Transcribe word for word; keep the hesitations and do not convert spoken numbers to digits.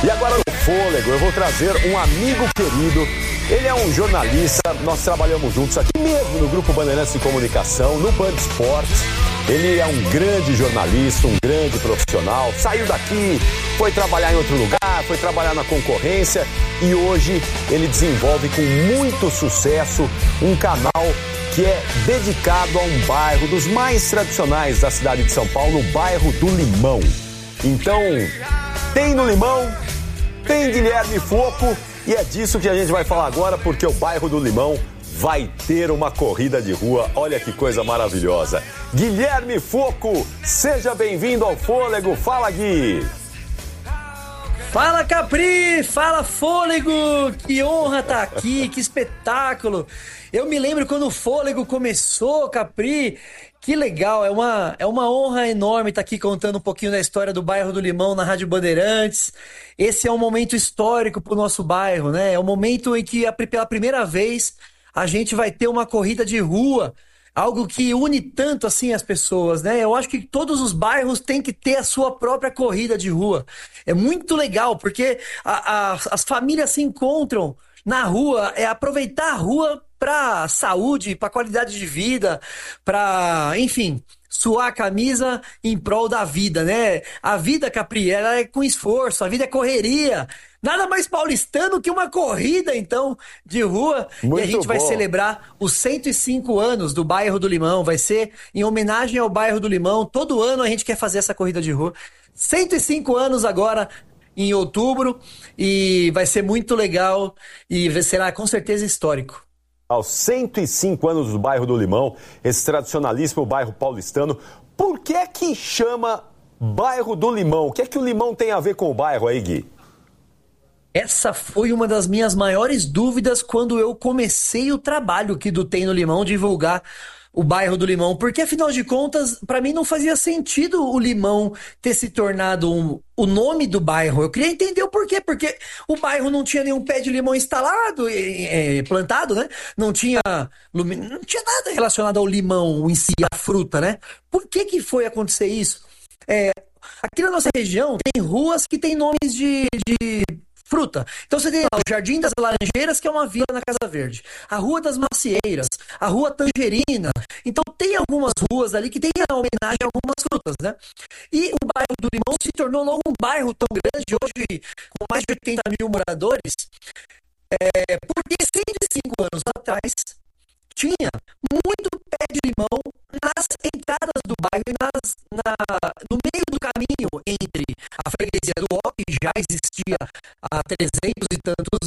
E agora no Fôlego eu vou trazer um amigo querido. Ele é um jornalista, nós trabalhamos juntos aqui mesmo no Grupo Bandeirantes de Comunicação, no Band Esportes. Ele é um grande jornalista, um grande profissional. Saiu daqui, foi trabalhar em outro lugar, foi trabalhar na concorrência e hoje ele desenvolve com muito sucesso um canal que é dedicado a um bairro dos mais tradicionais da cidade de São Paulo, o bairro do Limão. Então, tem no Limão, tem Guilherme Focco e é disso que a gente vai falar agora, porque o bairro do Limão vai ter uma corrida de rua. Olha que coisa maravilhosa. Guilherme Focco, seja bem-vindo ao Fôlego. Fala, Gui. Fala, Capri! Fala, Fôlego! Que honra estar aqui, que espetáculo! Eu me lembro quando o Fôlego começou, Capri. Que legal, é uma, é uma honra enorme estar aqui contando um pouquinho da história do bairro do Limão na Rádio Bandeirantes. Esse é um momento histórico para o nosso bairro, né? É um momento em que, pela primeira vez, a gente vai ter uma corrida de rua. Algo que une tanto assim as pessoas, né? Eu acho que todos os bairros têm que ter a sua própria corrida de rua. É muito legal, porque a, a, as famílias se encontram na rua, é aproveitar a rua para saúde, para qualidade de vida, para, enfim, suar a camisa em prol da vida, né? A vida, Capri, ela é com esforço, a vida é correria. Nada mais paulistano que uma corrida, então, de rua. Muito e a gente bom. Vai celebrar os cento e cinco anos do bairro do Limão. Vai ser em homenagem ao bairro do Limão. Todo ano a gente quer fazer essa corrida de rua. cento e cinco anos agora em outubro. E vai ser muito legal e será com certeza histórico. Aos cento e cinco anos do bairro do Limão, esse tradicionalíssimo bairro paulistano, por que é que chama bairro do Limão? O que é que o Limão tem a ver com o bairro aí, Gui? Essa foi uma das minhas maiores dúvidas quando eu comecei o trabalho aqui do Tem no Limão, divulgar o bairro do Limão, porque afinal de contas, para mim não fazia sentido o Limão ter se tornado um, o nome do bairro. Eu queria entender o porquê, porque o bairro não tinha nenhum pé de limão instalado, é, plantado, né? Não tinha, não tinha nada relacionado ao limão em si, a fruta, né? Por que que foi acontecer isso? É, aqui na nossa região tem ruas que têm nomes de... de fruta. Então você tem lá o Jardim das Laranjeiras, que é uma vila na Casa Verde. A Rua das Macieiras, a Rua Tangerina. Então tem algumas ruas ali que tem a homenagem a algumas frutas, né? E o bairro do Limão se tornou logo um bairro tão grande, hoje com mais de oitenta mil moradores, é, porque cento e cinco anos atrás tinha muito pé de limão nas entradas do bairro e nas, na, no meio do caminho entre a freguesia do Ó, que já existia há trezentos e tantos